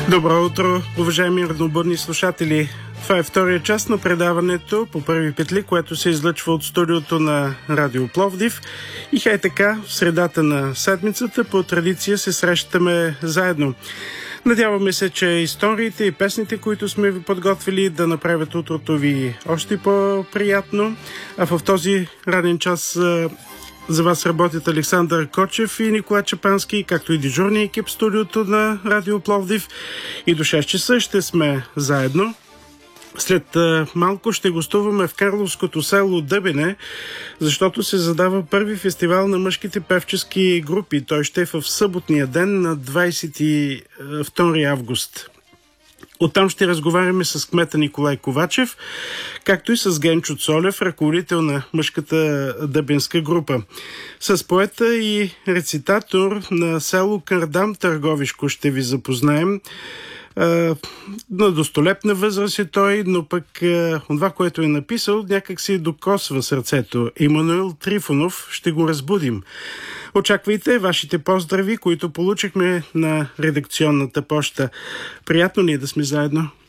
Добро утро, уважаеми равнобудни слушатели! Това е втория част на предаването по първи петли, което се излъчва от студиото на Радио Пловдив. И хай така, в средата на седмицата по традиция се срещаме заедно. Надяваме се, че историите и песните, които сме ви подготвили, да направят утрото ви още по-приятно. А в този раден час за вас работят Александър Кочев и Николай Чапански, както и дежурния екип в студиото на Радио Пловдив. И до 6 часа ще сме заедно. След малко ще гостуваме в карловското село Дъбене, защото се задава първи фестивал на мъжките певчески групи. Той ще е в съботния ден на 22 август. Оттам ще разговаряме с кмета Николай Ковачев, както и с Генчо Цолев, ръководител на мъжката дъбенска група. С поета и рецитатор на село Кардам Търговишко ще ви запознаем. На достолепна възраст е той, но пък това, което е написал, някак си докосва сърцето. Емануил Трифонов, ще го разбудим. Очаквайте вашите поздрави, които получихме на редакционната поща. Приятно ни е да сме заедно.